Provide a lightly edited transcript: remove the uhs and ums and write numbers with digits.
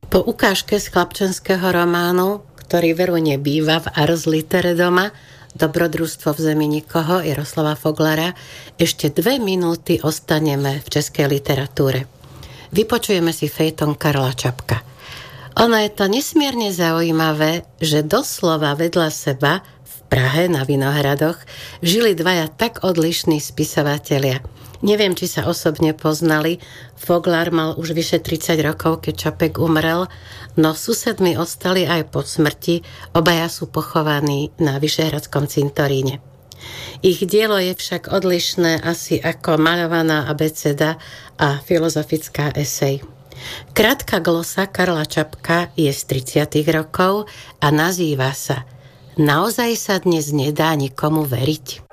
Po ukážke z chlapčenského románu, ktorý veru nebýva v Ars Litere doma, Dobrodružstvo v zemi nikoho Jaroslava Foglara, ešte 2 minúty ostaneme v českej literatúre. Vypočujeme si fejton Karla Čapka. Ono je to nesmierne zaujímavé, že doslova vedľa seba v Prahe na Vinohradoch žili dvaja tak odlišní spisovatelia. Neviem, či sa osobne poznali. Foglar mal už vyše 30 rokov, keď Čapek umrel, no susedmi ostali aj po smrti. Obaja sú pochovaní na Vyšehradskom cintoríne. Ich dielo je však odlišné asi ako maľovaná abeceda a filozofická esej. Krátka glosa Karla Čapka je z 30. rokov a nazýva sa Naozaj sa dnes nedá nikomu veriť?